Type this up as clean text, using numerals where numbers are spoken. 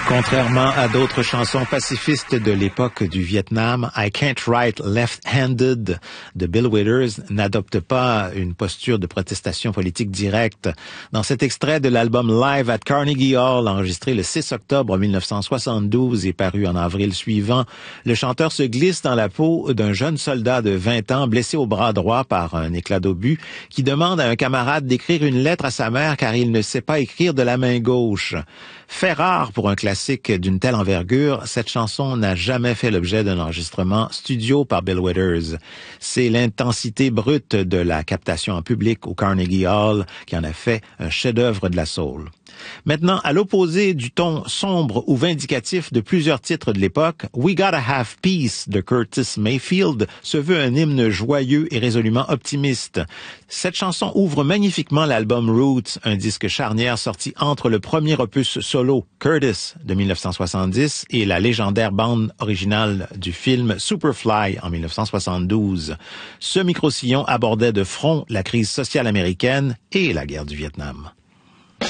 Contrairement à d'autres chansons pacifistes de l'époque du Vietnam, I Can't Write Left-Handed de Bill Withers n'adopte pas une posture de protestation politique directe. Dans cet extrait de l'album Live at Carnegie Hall, enregistré le 6 octobre 1972 et paru en avril suivant, le chanteur se glisse dans la peau d'un jeune soldat de 20 ans blessé au bras droit par un éclat d'obus qui demande à un camarade d'écrire une lettre à sa mère car il ne sait pas écrire de la main gauche. Fait rare pour un classique d'une telle envergure, cette chanson n'a jamais fait l'objet d'un enregistrement studio par Bill Withers. C'est l'intensité brute de la captation en public au Carnegie Hall qui en a fait un chef-d'œuvre de la soul. Maintenant, à l'opposé du ton sombre ou vindicatif de plusieurs titres de l'époque, We Gotta Have Peace de Curtis Mayfield se veut un hymne joyeux et résolument optimiste. Cette chanson ouvre magnifiquement l'album Roots, un disque charnière sorti entre le premier opus solo, Curtis, de 1970, et la légendaire bande originale du film Superfly en 1972. Ce micro-sillon abordait de front la crise sociale américaine et la guerre du Vietnam.